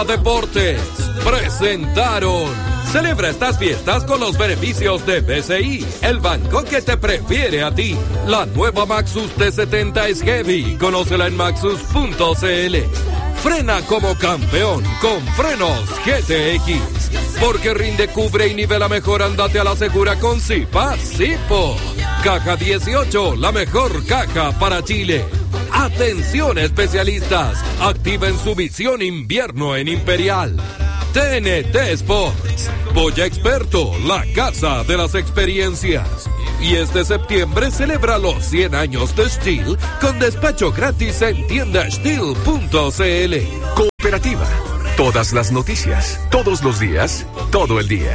Cooperativa Deportes presentaron. Celebra estas fiestas con los beneficios de BCI, el banco que te prefiere a ti. La nueva Maxus T70 es heavy. Conócela en maxus.cl. Frena como campeón con frenos GTX. Porque rinde, cubre y nivela mejor, andate a la segura con Sipo. Caja 18, la mejor caja para Chile. Atención especialistas, activen su visión invierno en Imperial. TNT Sports, Boya Experto, la casa de las experiencias. Y este septiembre celebra los 100 años de Steel con despacho gratis en tiendasteel.cl. Cooperativa, todas las noticias, todos los días, todo el día.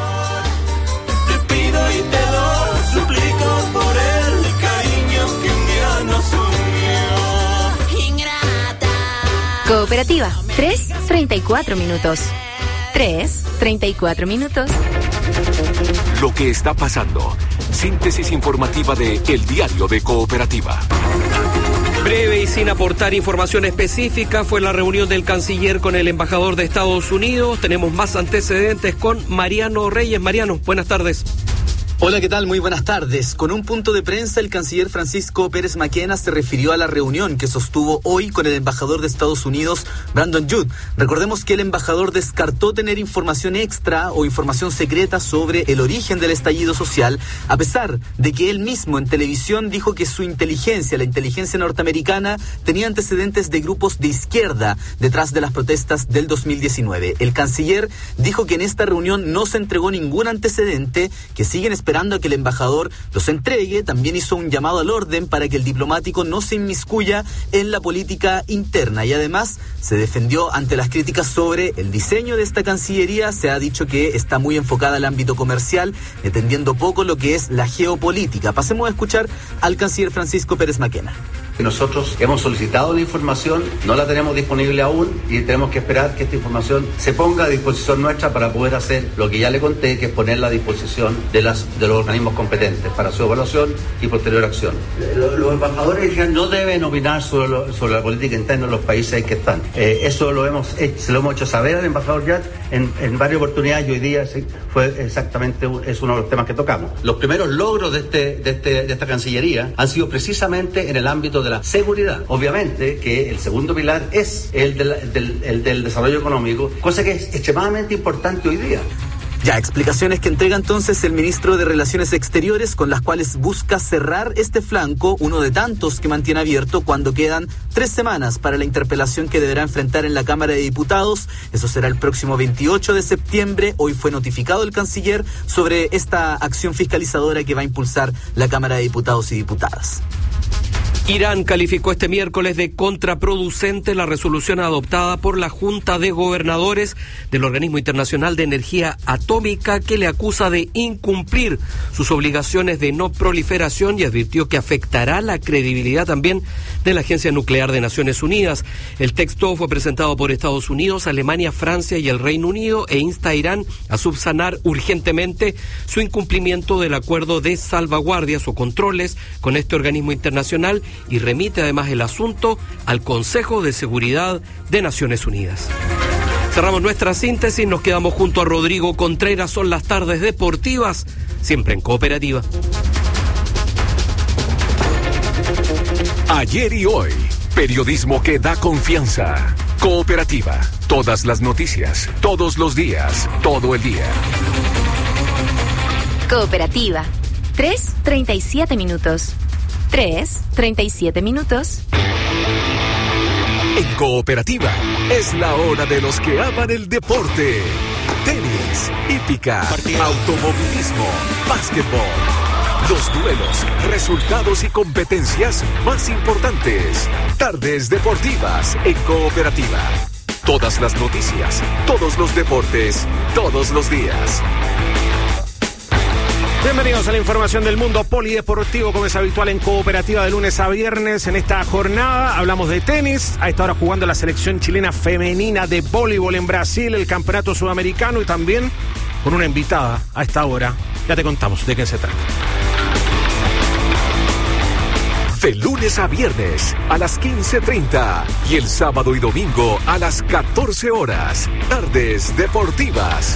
Te pido y te lo suplico por el cariño que un día nos unió. Ingrata. Cooperativa, 3:34 minutos. 3:34 minutos. Lo que está pasando. Síntesis informativa de El Diario de Cooperativa. Breve y sin aportar información específica fue la reunión del canciller con el embajador de Estados Unidos. Tenemos más antecedentes con Mariano Reyes. Mariano, buenas tardes. Hola, ¿qué tal? Muy buenas tardes. Con un punto de prensa, el canciller Francisco Pérez Maquena se refirió a la reunión que sostuvo hoy con el embajador de Estados Unidos, Brandon Judd. Recordemos que el embajador descartó tener información extra o información secreta sobre el origen del estallido social, a pesar de que él mismo en televisión dijo que su inteligencia, la inteligencia norteamericana, tenía antecedentes de grupos de izquierda detrás de las protestas del 2019. El canciller dijo que en esta reunión no se entregó ningún antecedente, que siguen esperando a que el embajador los entregue. También hizo un llamado al orden para que el diplomático no se inmiscuya en la política interna y además se defendió ante las críticas sobre el diseño de esta cancillería. Se ha dicho que está muy enfocada al ámbito comercial, entendiendo poco lo que es la geopolítica. Pasemos a escuchar al canciller Francisco Pérez Maquena. Nosotros hemos solicitado la información, no la tenemos disponible aún y tenemos que esperar que esta información se ponga a disposición nuestra para poder hacer lo que ya le conté, que es ponerla a disposición de los organismos competentes para su evaluación y posterior acción. Los embajadores no deben opinar sobre la política interna de los países en que están. Eso se lo hemos hecho saber al embajador Yat en varias oportunidades y hoy día es uno de los temas que tocamos. Los primeros logros de esta Cancillería han sido precisamente en el ámbito de la seguridad. Obviamente que el segundo pilar es el del desarrollo económico, cosa que es extremadamente importante hoy día. Ya, explicaciones que entrega entonces el ministro de Relaciones Exteriores, con las cuales busca cerrar este flanco, uno de tantos que mantiene abierto, cuando quedan 3 semanas para la interpelación que deberá enfrentar en la Cámara de Diputados. Eso será el próximo 28 de septiembre. Hoy fue notificado el canciller sobre esta acción fiscalizadora que va a impulsar la Cámara de Diputados y Diputadas. Irán calificó este miércoles de contraproducente la resolución adoptada por la Junta de Gobernadores del Organismo Internacional de Energía Atómica, que le acusa de incumplir sus obligaciones de no proliferación y advirtió que afectará la credibilidad también de la Agencia Nuclear de Naciones Unidas. El texto fue presentado por Estados Unidos, Alemania, Francia y el Reino Unido e insta a Irán a subsanar urgentemente su incumplimiento del acuerdo de salvaguardias o controles con este organismo internacional y remite además el asunto al Consejo de Seguridad de Naciones Unidas. Cerramos nuestra síntesis, nos quedamos junto a Rodrigo Contreras, son las tardes deportivas, siempre en Cooperativa. Ayer y hoy, periodismo que da confianza. Cooperativa, todas las noticias, todos los días, todo el día. Cooperativa, 3:37 minutos. 3:37 minutos. En Cooperativa, es la hora de los que aman el deporte. Tenis, hípica, automovilismo, básquetbol. Los duelos, resultados y competencias más importantes. Tardes deportivas en Cooperativa. Todas las noticias, todos los deportes, todos los días. Bienvenidos a la información del mundo polideportivo, como es habitual en Cooperativa de lunes a viernes. En esta jornada hablamos de tenis, a esta hora jugando la selección chilena femenina de voleibol en Brasil, el campeonato sudamericano y también con una invitada a esta hora. Ya te contamos de qué se trata. De lunes a viernes a las 15:30 y el sábado y domingo a las 14 horas. Tardes Deportivas.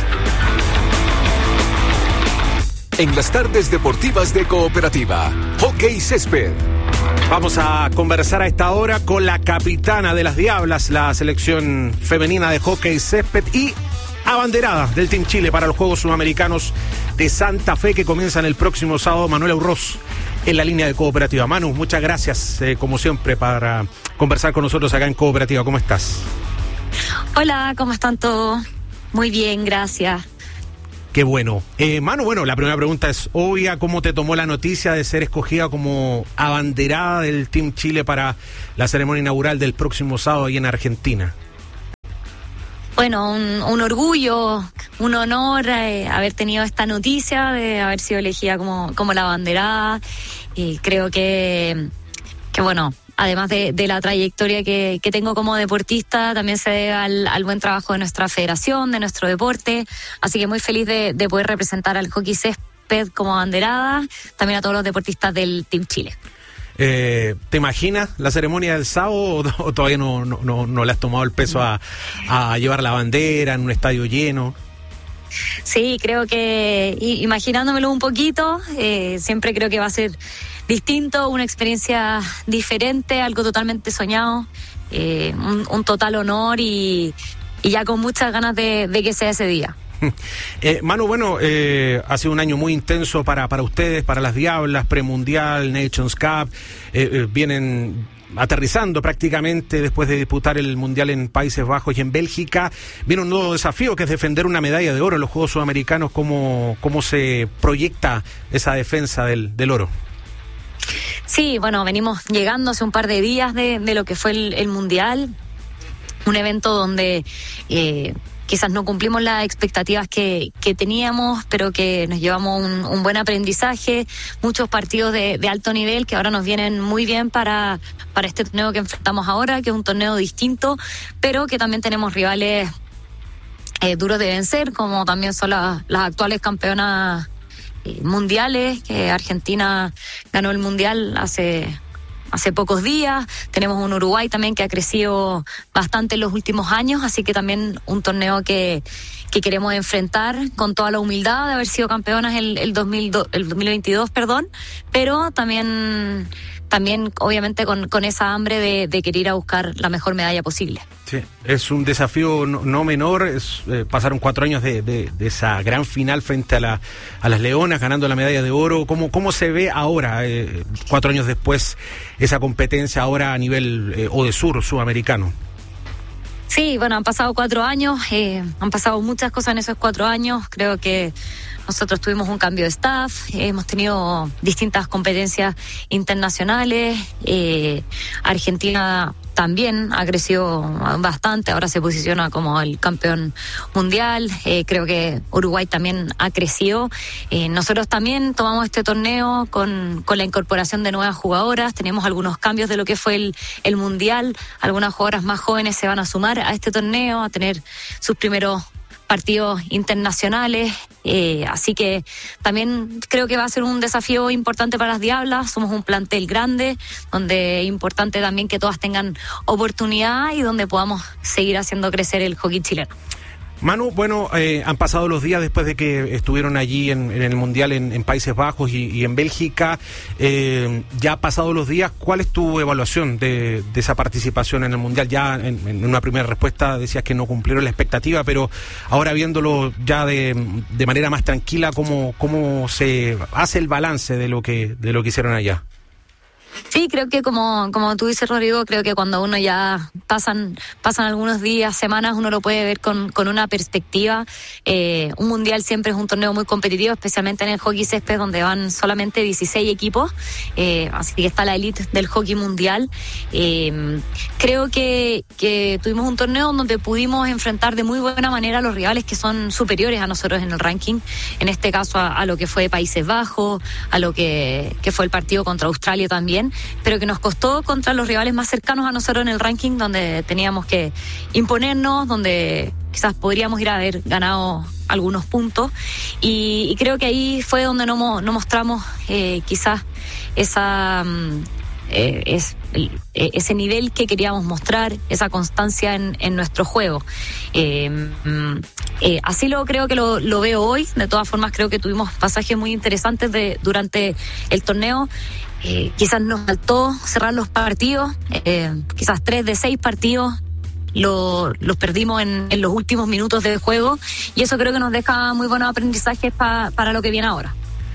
En las tardes deportivas de Cooperativa, Hockey Césped. Vamos a conversar a esta hora con la capitana de las Diablas, la selección femenina de Hockey Césped y abanderada del Team Chile para los Juegos Sudamericanos de Santa Fe que comienzan el próximo sábado, Manuela Urroz, en la línea de Cooperativa. Manu, muchas gracias, como siempre, para conversar con nosotros acá en Cooperativa. ¿Cómo estás? Hola, ¿cómo están todos? Muy bien, gracias. Qué bueno. Manu, bueno, la primera pregunta es obvia. ¿Cómo te tomó la noticia de ser escogida como abanderada del Team Chile para la ceremonia inaugural del próximo sábado ahí en Argentina? Bueno, un orgullo, un honor haber tenido esta noticia de haber sido elegida como la abanderada. Creo que bueno, además de la trayectoria que tengo como deportista, también se debe al buen trabajo de nuestra federación, de nuestro deporte. Así que muy feliz de poder representar al hockey césped como abanderada, también a todos los deportistas del Team Chile. ¿Te imaginas la ceremonia del sábado o todavía no le has tomado el peso a llevar la bandera en un estadio lleno? Sí, creo que imaginándomelo un poquito, siempre creo que va a ser distinto, una experiencia diferente, algo totalmente soñado, un total honor y ya con muchas ganas de que sea ese día. Manu, bueno, ha sido un año muy intenso para ustedes, para las Diablas, premundial, Nations Cup, vienen aterrizando prácticamente después de disputar el Mundial en Países Bajos y en Bélgica. Viene un nuevo desafío que es defender una medalla de oro en los Juegos Sudamericanos. ¿Cómo se proyecta esa defensa del oro? Sí, bueno, venimos llegando hace un par de días de lo que fue el Mundial, un evento donde quizás no cumplimos las expectativas que teníamos, pero que nos llevamos un buen aprendizaje, muchos partidos de alto nivel que ahora nos vienen muy bien para este torneo que enfrentamos ahora, que es un torneo distinto, pero que también tenemos rivales duros de vencer, como también son las actuales campeonas mundiales, que Argentina ganó el Mundial hace pocos días. Tenemos un Uruguay también que ha crecido bastante en los últimos años, así que también un torneo que queremos enfrentar con toda la humildad de haber sido campeonas el 2022, pero también obviamente con esa hambre de querer ir a buscar la mejor medalla posible. Sí, es un desafío no menor. Pasaron 4 años de esa gran final frente a las Leonas, ganando la medalla de oro. ¿Cómo se ve ahora, 4 años después, esa competencia ahora a nivel ODESUR sudamericano? Sí, bueno, han pasado 4 años, han pasado muchas cosas en esos 4 años. Creo que nosotros tuvimos un cambio de staff, hemos tenido distintas competencias internacionales, Argentina también ha crecido bastante, ahora se posiciona como el campeón mundial, creo que Uruguay también ha crecido. Nosotros también tomamos este torneo con la incorporación de nuevas jugadoras, tenemos algunos cambios de lo que fue el mundial, algunas jugadoras más jóvenes se van a sumar a este torneo, a tener sus primeros partidos internacionales, así que también creo que va a ser un desafío importante para las Diablas. Somos un plantel grande, donde es importante también que todas tengan oportunidad y donde podamos seguir haciendo crecer el hockey chileno. Manu, bueno, han pasado los días después de que estuvieron allí en el Mundial en Países Bajos y en Bélgica. Ya han pasado los días. ¿Cuál es tu evaluación de esa participación en el Mundial? Ya en una primera respuesta decías que no cumplieron la expectativa, pero ahora viéndolo ya de manera más tranquila, ¿cómo se hace el balance de lo que hicieron allá? Sí, creo que como tú dices, Rodrigo, creo que cuando uno ya pasan algunos días, semanas, uno lo puede ver con una perspectiva. Un mundial siempre es un torneo muy competitivo, especialmente en el hockey césped, donde van solamente 16 equipos, así que está la elite del hockey mundial. Creo que tuvimos un torneo donde pudimos enfrentar de muy buena manera a los rivales que son superiores a nosotros en el ranking, en este caso a lo que fue Países Bajos, a lo que fue el partido contra Australia también, pero que nos costó contra los rivales más cercanos a nosotros en el ranking, donde teníamos que imponernos, donde quizás podríamos ir a haber ganado algunos puntos, y creo que ahí fue donde no mostramos quizás esa es ese nivel que queríamos mostrar, esa constancia en nuestro juego. Así creo que lo veo hoy. De todas formas, creo que tuvimos pasajes muy interesantes durante el torneo. Quizás nos faltó cerrar los partidos, quizás 3 de 6 partidos los perdimos en los últimos minutos del juego, y eso creo que nos deja muy buenos aprendizajes para lo que viene ahora.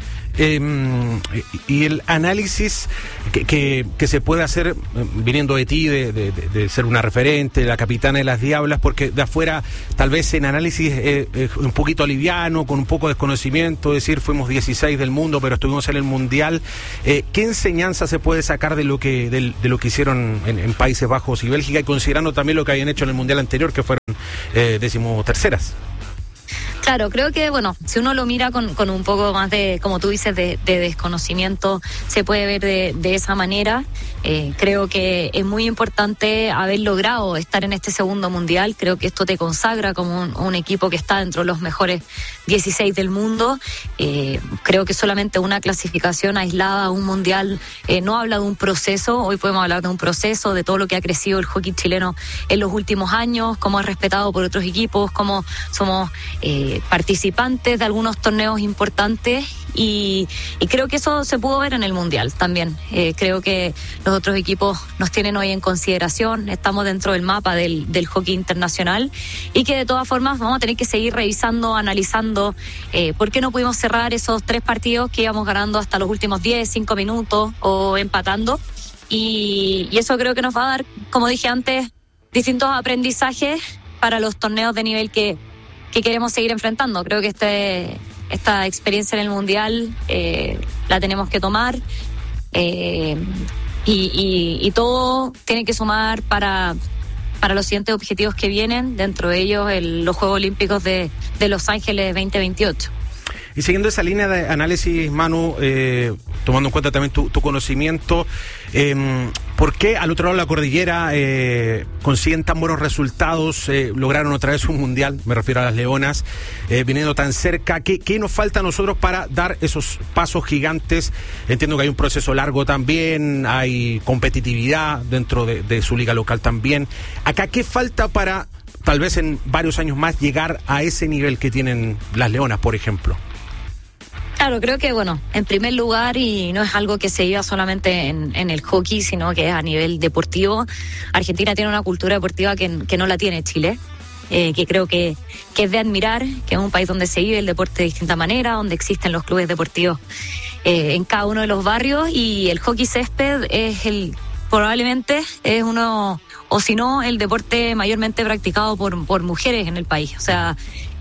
Y el análisis que se puede hacer viniendo de ti, de ser una referente, la capitana de las Diablas, porque de afuera tal vez en análisis un poquito liviano, con un poco de desconocimiento, decir fuimos 16 del mundo pero estuvimos en el Mundial. ¿Qué enseñanza se puede sacar de lo que hicieron en Países Bajos y Bélgica, y considerando también lo que habían hecho en el Mundial anterior, que fueron 13º? Claro, creo que, si uno lo mira con un poco más de, como tú dices, de desconocimiento, se puede ver de esa manera. Creo que es muy importante haber logrado estar en este segundo mundial. Creo que esto te consagra como un equipo que está dentro de los mejores 16 del mundo. Creo que solamente una clasificación aislada a un mundial no habla de un proceso. Hoy podemos hablar de un proceso, de todo lo que ha crecido el hockey chileno en los últimos años, cómo es respetado por otros equipos, cómo somos participantes de algunos torneos importantes, y creo que eso se pudo ver en el Mundial también. Creo que los otros equipos nos tienen hoy en consideración, estamos dentro del mapa del hockey internacional, y que de todas formas vamos a tener que seguir revisando, analizando por qué no pudimos cerrar esos 3 partidos que íbamos ganando hasta los últimos 5 minutos o empatando, y eso creo que nos va a dar, como dije antes, distintos aprendizajes para los torneos de nivel que queremos seguir enfrentando. Creo que esta experiencia en el Mundial la tenemos que tomar, y todo tiene que sumar para los siguientes objetivos que vienen, dentro de ellos los Juegos Olímpicos de Los Ángeles 2028. Y siguiendo esa línea de análisis, Manu, tomando en cuenta también tu conocimiento, ¿por qué al otro lado de la cordillera consiguen tan buenos resultados? Lograron otra vez un mundial, me refiero a las Leonas, viniendo tan cerca. ¿Qué nos falta a nosotros para dar esos pasos gigantes? Entiendo que hay un proceso largo también, hay competitividad dentro de su liga local también. Acá, ¿qué falta para, tal vez en varios años más, llegar a ese nivel que tienen las Leonas, por ejemplo? Claro, creo que, en primer lugar, y no es algo que se iba solamente en el hockey, sino que es a nivel deportivo, Argentina tiene una cultura deportiva que no la tiene Chile, que creo que es de admirar, que es un país donde se vive el deporte de distinta manera, donde existen los clubes deportivos en cada uno de los barrios, y el hockey césped probablemente es uno, o si no, el deporte mayormente practicado por mujeres en el país. O sea,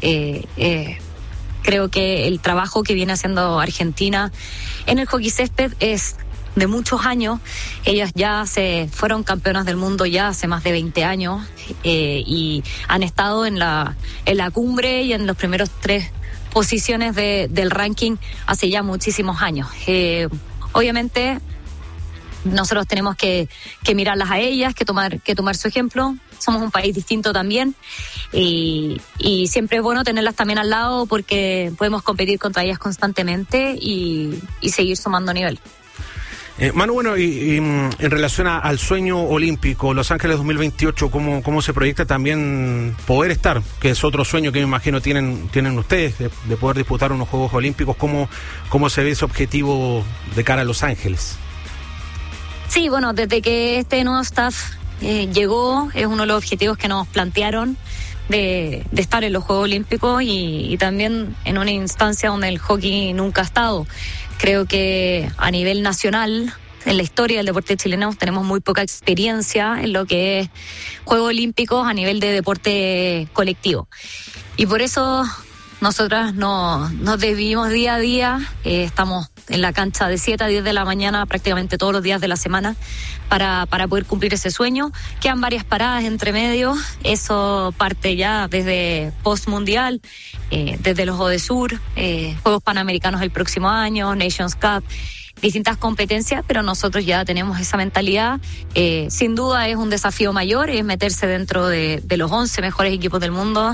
creo que el trabajo que viene haciendo Argentina en el hockey césped es de muchos años. Ellas ya fueron campeonas del mundo ya hace más de 20 años, y han estado en la cumbre y en los primeros 3 posiciones del ranking hace ya muchísimos años. Obviamente nosotros tenemos que mirarlas a ellas, que tomar su ejemplo. Somos un país distinto también, y siempre es bueno tenerlas también al lado, porque podemos competir contra ellas constantemente y seguir sumando nivel. Manu, y en relación al sueño olímpico, Los Ángeles 2028, ¿cómo se proyecta también poder estar? Que es otro sueño que me imagino tienen ustedes, de poder disputar unos Juegos Olímpicos. ¿Cómo se ve ese objetivo de cara a Los Ángeles? Sí, desde que este nuevo staff llegó, es uno de los objetivos que nos plantearon de estar en los Juegos Olímpicos, y también en una instancia donde el hockey nunca ha estado. Creo que a nivel nacional, en la historia del deporte chileno, tenemos muy poca experiencia en lo que es Juegos Olímpicos a nivel de deporte colectivo. Y por eso nosotras nos desvivimos día a día, estamos en la cancha de 7 a 10 de la mañana prácticamente todos los días de la semana para poder cumplir ese sueño. Quedan varias paradas entre medio, eso parte ya desde post-mundial, desde los ODESUR, Juegos Panamericanos el próximo año, Nations Cup, distintas competencias, pero nosotros ya tenemos esa mentalidad. Sin duda es un desafío mayor, es meterse dentro de los 11 mejores equipos del mundo.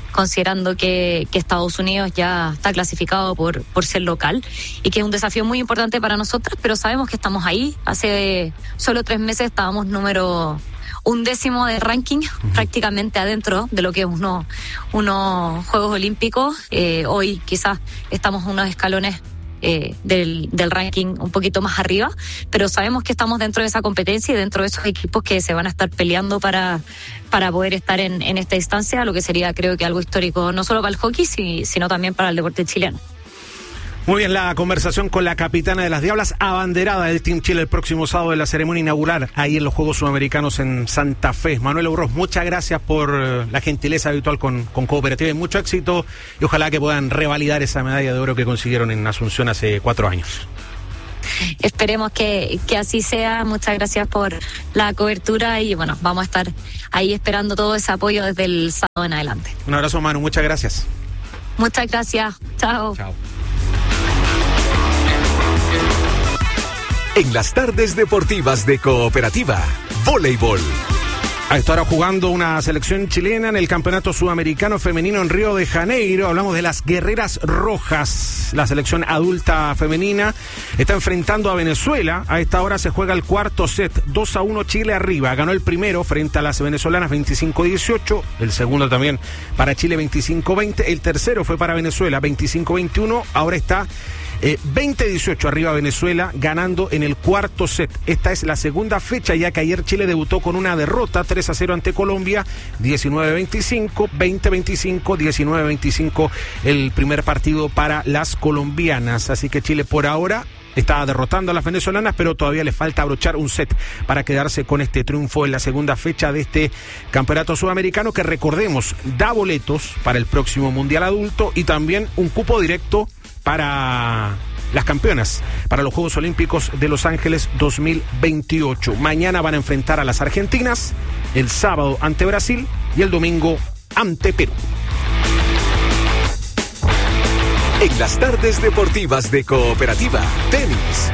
considerando que Estados Unidos ya está clasificado por ser local y que es un desafío muy importante para nosotras, pero sabemos que estamos ahí. Hace solo 3 meses estábamos número 11 de ranking, prácticamente adentro de lo que es unos Juegos Olímpicos. Hoy quizás estamos unos escalones del ranking un poquito más arriba, pero sabemos que estamos dentro de esa competencia y dentro de esos equipos que se van a estar peleando para poder estar en esta instancia, lo que sería, creo que algo histórico, no solo para el hockey, sino también para el deporte chileno. Muy bien, la conversación con la capitana de las Diablas, abanderada del Team Chile el próximo sábado en la ceremonia inaugural ahí en los Juegos Sudamericanos en Santa Fe. Manuela Urroz, muchas gracias por la gentileza habitual con Cooperativa y mucho éxito, y ojalá que puedan revalidar esa medalla de oro que consiguieron en Asunción hace 4 años. Esperemos que así sea. Muchas gracias por la cobertura y bueno, vamos a estar ahí esperando todo ese apoyo desde el sábado en adelante. Un abrazo, Manu, muchas gracias. Muchas gracias. Chao. Chao. En las tardes deportivas de Cooperativa, voleibol. A esta hora jugando una selección chilena en el Campeonato Sudamericano Femenino en Río de Janeiro. Hablamos de las Guerreras Rojas. La selección adulta femenina está enfrentando a Venezuela. A esta hora se juega el cuarto set. 2-1 Chile arriba. Ganó el primero frente a las venezolanas 25-18. El segundo también para Chile 25-20. El tercero fue para Venezuela 25-21. Ahora está 20-18 arriba Venezuela, ganando en el cuarto set. Esta es la segunda fecha, ya que ayer Chile debutó con una derrota 3-0 ante Colombia, 19-25, 20-25, 19-25 el primer partido para las colombianas. Así que Chile por ahora está derrotando a las venezolanas, pero todavía le falta abrochar un set para quedarse con este triunfo en la segunda fecha de este campeonato sudamericano, que recordemos da boletos para el próximo Mundial Adulto y también un cupo directo para las campeonas, para los Juegos Olímpicos de Los Ángeles 2028. Mañana van a enfrentar a las argentinas, el sábado ante Brasil y el domingo ante Perú. En las tardes deportivas de Cooperativa, tenis.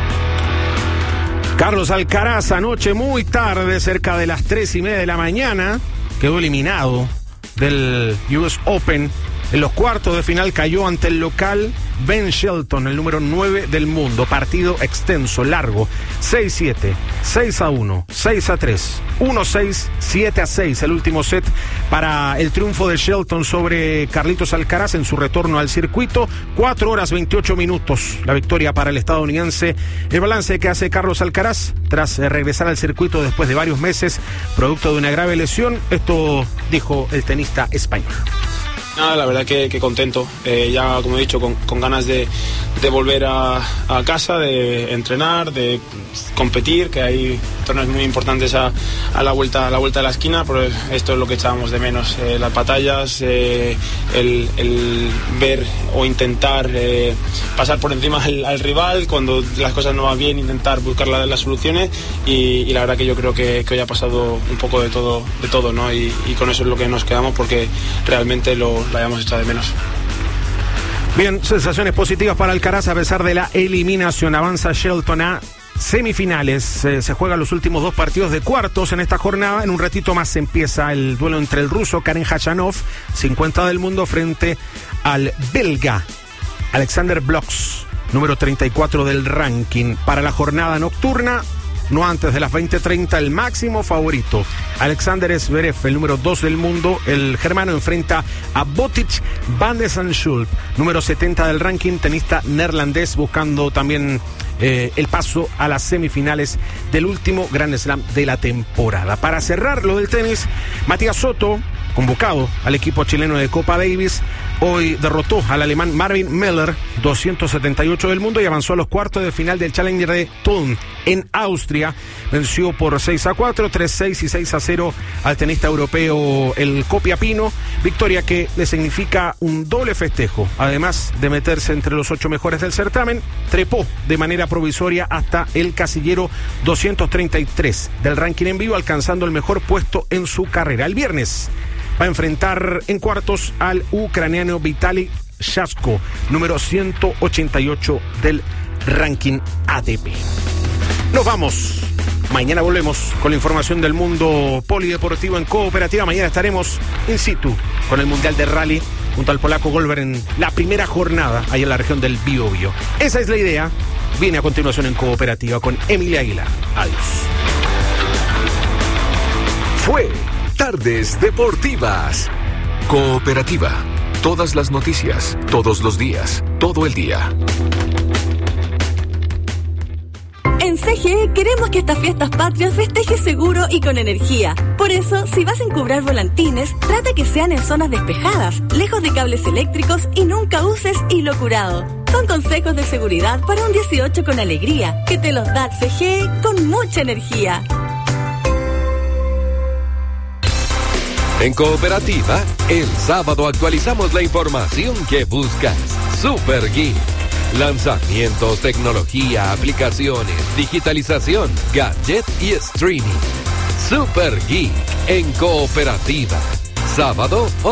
Carlos Alcaraz anoche muy tarde, cerca de las 3:30 de la mañana, quedó eliminado del US Open. En los cuartos de final cayó ante el local Ben Shelton, el número 9 del mundo. Partido extenso, largo. 6-7, 6-1, 6-3, 1-6, 7-6. El último set para el triunfo de Shelton sobre Carlitos Alcaraz en su retorno al circuito. 4 horas 28 minutos. La victoria para el estadounidense. El balance que hace Carlos Alcaraz tras regresar al circuito después de varios meses, producto de una grave lesión. Esto dijo el tenista español. Nada, la verdad que contento, ya como he dicho, con ganas de volver a casa, de entrenar, de competir, que hay torneos muy importantes a la vuelta de la esquina, pero esto es lo que echábamos de menos, las batallas, el ver o intentar pasar por encima al rival, cuando las cosas no van bien, intentar buscar las soluciones y la verdad que yo creo que hoy ha pasado un poco de todo, ¿no? Y con eso es lo que nos quedamos, porque realmente lo hayamos echado de menos. Bien, sensaciones positivas para Alcaraz a pesar de la eliminación. Avanza Shelton a semifinales. Se juegan los últimos 2 partidos de cuartos en esta jornada. En un ratito más empieza el duelo entre el ruso Karen Khachanov, 50 del mundo, frente al belga Alexander Bloks, número 34 del ranking. Para la jornada nocturna, no antes de las 20:30, el máximo favorito, Alexander Zverev, el número 2 del mundo. El germano enfrenta a Botic van de Zandschulp, número 70 del ranking, tenista neerlandés, buscando también el paso a las semifinales del último Grand Slam de la temporada. Para cerrar lo del tenis, Matías Soto, convocado al equipo chileno de Copa Davis, hoy derrotó al alemán Marvin Miller, 278 del mundo, y avanzó a los cuartos de final del Challenger de Thun en Austria. Venció por 6-4, 3-6 y 6-0 al tenista europeo el copiapino. Victoria que le significa un doble festejo. Además de meterse entre los 8 mejores del certamen, trepó de manera provisoria hasta el casillero 233 del ranking en vivo, alcanzando el mejor puesto en su carrera. El viernes va a enfrentar en cuartos al ucraniano Vitaly Shashko, número 188 del ranking ATP. Nos vamos Mañana volvemos con la información del mundo polideportivo en Cooperativa. Mañana estaremos in situ con el Mundial de Rally junto al polaco Goldberg en la primera jornada ahí en la región del Biobío. Esa es la idea. Viene a continuación en Cooperativa con Emilia Aguilar. Adiós. Fue Tardes Deportivas. Cooperativa. Todas las noticias, todos los días, todo el día. En CGE queremos que estas fiestas patrias festejes seguro y con energía. Por eso, si vas a encubrar volantines, trata que sean en zonas despejadas, lejos de cables eléctricos y nunca uses hilo curado. Son consejos de seguridad para un 18 con alegría, que te los da CGE con mucha energía. En Cooperativa, el sábado actualizamos la información que buscas. Super Geek. Lanzamientos, tecnología, aplicaciones, digitalización, gadget y streaming. Super Geek en Cooperativa. Sábado